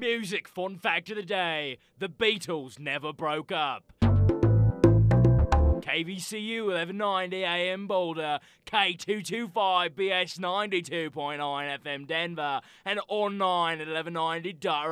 Music fun fact of the day: the Beatles never broke up. KVCU 1190 AM Boulder, K225BS 92.9 FM Denver, and online at 1190.radio.